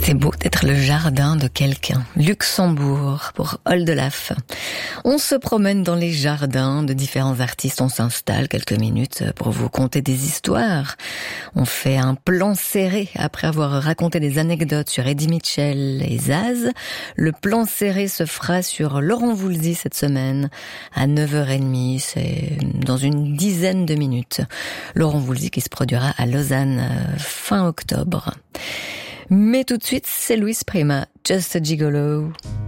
C'est beau d'être le jardin de quelqu'un. Luxembourg pour Oldelaf. On se promène dans les jardins de différents artistes. On s'installe quelques minutes pour vous conter des histoires. On fait un plan serré après avoir raconté des anecdotes sur Eddie Mitchell et Zaz. Le plan serré se fera sur Laurent Voulzy cette semaine à 9h30. C'est dans une dizaine de minutes. Laurent Voulzy qui se produira à Lausanne fin octobre. Mais tout de suite, c'est Louis Prima, Just a Gigolo.